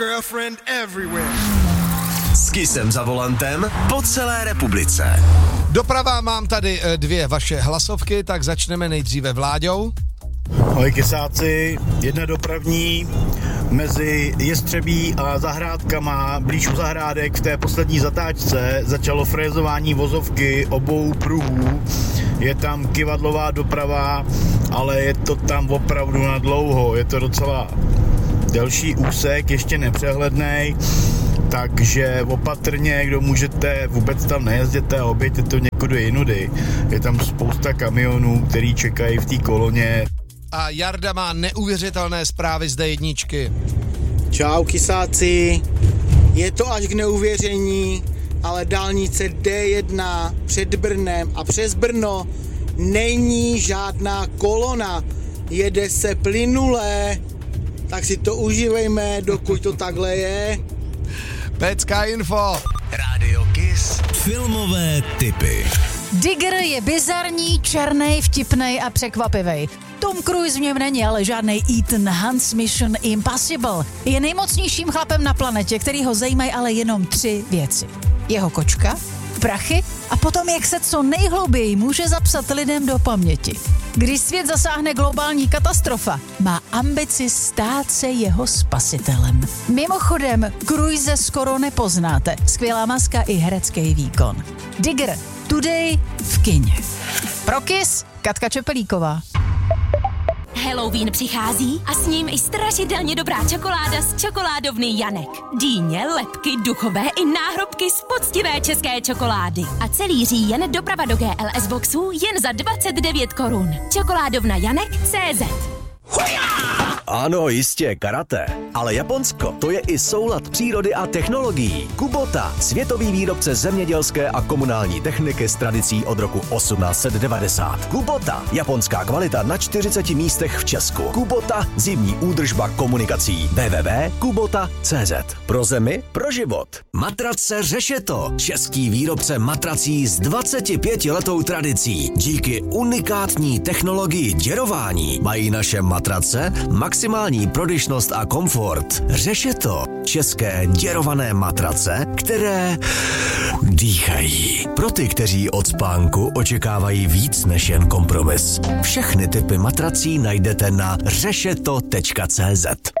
Girlfriend everywhere. S Kissem za volantem po celé republice. Doprava, mám tady dvě vaše hlasovky, tak začneme nejdříve Vláďou. Ahoj kysáci, jedna dopravní mezi Jestřebí a zahrádkama, blíž u zahrádek v té poslední zatáčce začalo frézování vozovky obou pruhů. Je tam kyvadlová doprava, ale je to tam opravdu na dlouho, je to docela delší úsek, ještě nepřehlednej, takže opatrně, kdo můžete, vůbec tam nejezděte a obějte to někudy jinudy. Je tam spousta kamionů, který čekají v té koloně. A Jarda má neuvěřitelné zprávy z D1. Čau kysáci, je to až k neuvěření, ale dálnice D1 před Brnem a přes Brno není žádná kolona, jede se plynule, tak si to užívejme, dokud to takhle je. Pecka info. Rádio Kiss. Filmové tipy. Digger je bizarní, černej, vtipnej a překvapivej. Tom Cruise v něm není ale žádnej Ethan Hunt z Mission Impossible. Je nejmocnějším chlapem na planetě, který ho zajímají ale jenom 3 věci. Jeho kočka, prachy a potom jak se co nejhlouběji může zapsat lidem do paměti. Když svět zasáhne globální katastrofa, má ambici stát se jeho spasitelem. Mimochodem, Cruise skoro nepoznáte. Skvělá maska i herecký výkon. Digger, today v kině. Pro Kiss, Katka Čepelíková. Halloween přichází a s ním i strašidelně dobrá čokoláda z čokoládovny Janek. Dýně, lebky, duchové i náhrobky z poctivé české čokolády. A celý říjen doprava do GLS boxů jen za 29 korun. Čokoládovna Janek.cz. Ano, jistě, karate. Ale Japonsko, to je i soulad přírody a technologií. Kubota, světový výrobce zemědělské a komunální techniky s tradicí od roku 1890. Kubota, japonská kvalita na 40 místech v Česku. Kubota, zimní údržba komunikací. www.kubota.cz. Pro zemi, pro život. Matrace Řešeto, český výrobce matrací s 25letou tradicí. Díky unikátní technologii děrování mají naše matrace maximální prodyšnost a komfort. Řešeto, české děrované matrace, které dýchají. Pro ty, kteří od spánku očekávají víc než jen kompromis. Všechny typy matrací najdete na řešeto.cz.